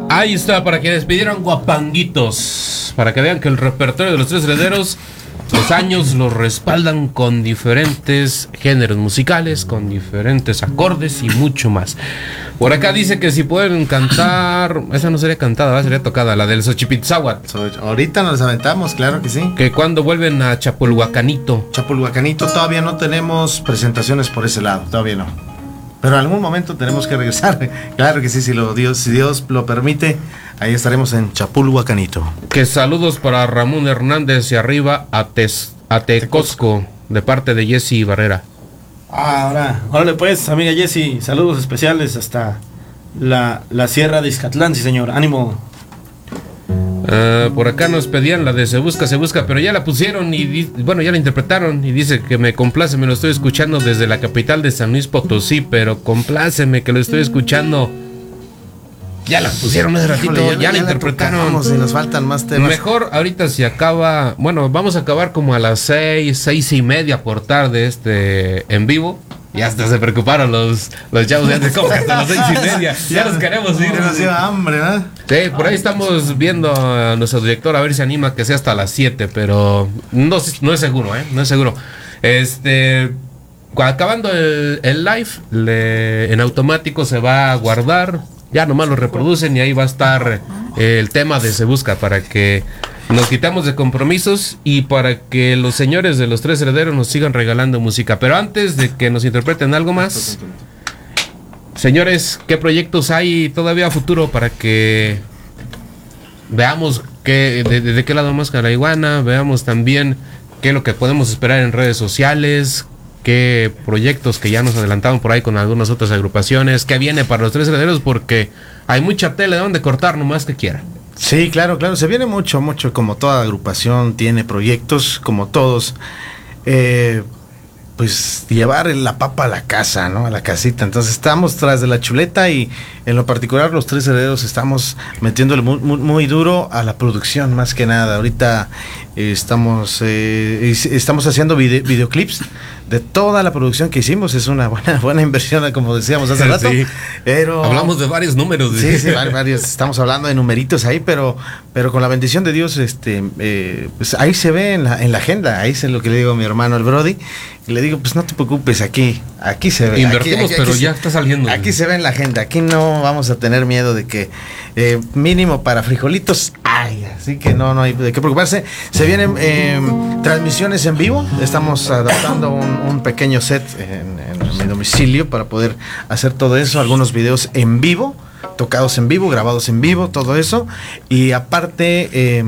Ahí está, para que despidieran guapanguitos, para que vean que el repertorio de los Tres Herederos, los años los respaldan con diferentes géneros musicales, con diferentes acordes y mucho más. Por acá dice que si pueden cantar, esa no sería cantada, sería tocada, la del Xochipitzáhuatl. Ahorita nos aventamos, claro que sí. Que cuando vuelven a Chapulhuacanito. Chapulhuacanito, todavía no tenemos presentaciones por ese lado, todavía no. Pero en algún momento tenemos que regresar. Claro que sí, si Dios lo permite, ahí estaremos en Chapulhuacanito. Que saludos para Ramón Hernández y arriba a Tecosco, de parte de Jessy Barrera. Órale pues, amiga Jessy, saludos especiales hasta la Sierra de Izcatlán, sí señor, ánimo. Por acá nos pedían la de Se Busca, pero ya la pusieron y bueno, ya la interpretaron y dice que me complace, me lo estoy escuchando desde la capital de San Luis Potosí, pero compláceme que lo estoy escuchando. Ya la pusieron hace ratito, ya la interpretaron. Y nos faltan más temas. Mejor ahorita si acaba, bueno, vamos a acabar como a las 6:30 por tarde en vivo. Y hasta se preocuparon los chavos de antes, como que hasta las 6:30. Ya nos queremos ir. Nos dio hambre, ¿no? Sí, por ahí estamos viendo a nuestro director a ver si anima que sea hasta las 7, pero no es seguro, no es seguro. Acabando el live, en automático se va a guardar, ya nomás lo reproducen y ahí va a estar el tema de Se Busca para que nos quitamos de compromisos y para que los señores de los Tres Herederos nos sigan regalando música. Pero antes de que nos interpreten algo más, señores, ¿qué proyectos hay todavía a futuro para que veamos de qué lado más la iguana? Veamos también qué es lo que podemos esperar en redes sociales, qué proyectos que ya nos adelantaron por ahí con algunas otras agrupaciones, qué viene para los Tres Herederos, porque hay mucha tela de donde cortar, nomás que quiera. Sí, claro, se viene mucho, como toda agrupación tiene proyectos, como todos, pues llevar la papa a la casa, ¿no? A la casita. Entonces estamos tras de la chuleta y en lo particular los Tres Herederos estamos metiéndole muy duro a la producción, más que nada. Ahorita estamos haciendo videoclips de toda la producción que hicimos. Es una buena inversión, como decíamos hace rato. Sí. Pero hablamos de varios números. Sí, varios. Estamos hablando de numeritos ahí, pero con la bendición de Dios, pues ahí se ve en la agenda. Ahí es lo que le digo a mi hermano el Brody. Y le digo, pues no te preocupes, aquí se ve. Invertimos, aquí pero ya está saliendo. Aquí se ve en la agenda. Aquí no vamos a tener miedo de que mínimo para frijolitos hay. Así que no hay de qué preocuparse. Se vienen transmisiones en vivo. Estamos adaptando un pequeño set en mi domicilio para poder hacer todo eso. Algunos videos en vivo, tocados en vivo, grabados en vivo, todo eso. Y aparte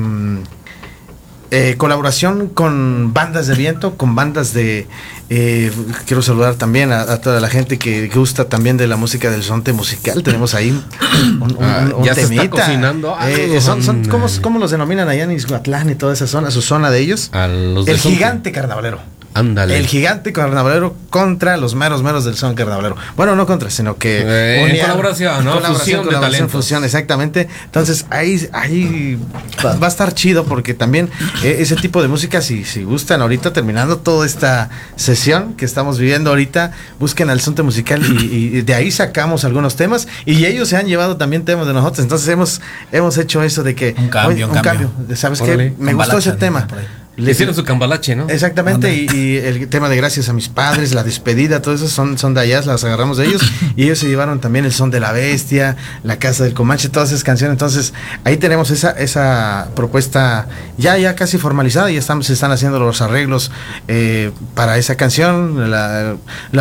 colaboración con bandas de viento, con bandas de quiero saludar también a toda la gente que gusta también de la música del sonte musical. Tenemos ahí un ya temita. Se está cocinando. Son ¿cómo los denominan allá en Izhuatlán y toda esa zona, su zona de ellos? El gigante carnavalero. Ándale. El gigante carnavalero contra los meros del son carnavalero. Bueno, no contra, sino que en colaboración, ¿no? Fusión, exactamente. Entonces ahí va a estar chido porque también ese tipo de música, si gustan ahorita terminando toda esta sesión que estamos viviendo ahorita, busquen al sonte musical y de ahí sacamos algunos temas y ellos se han llevado también temas de nosotros. Entonces hemos hecho eso de que un cambio. ¿Sabes qué? Me gustó ese tema. Le hicieron su cambalache, ¿no? Exactamente, y el tema de gracias a mis padres, la despedida, todo eso son de allá, las agarramos de ellos, y ellos se llevaron también el son de la bestia, la casa del Comanche, todas esas canciones. Entonces ahí tenemos esa propuesta ya casi formalizada, y se están haciendo los arreglos para esa canción. La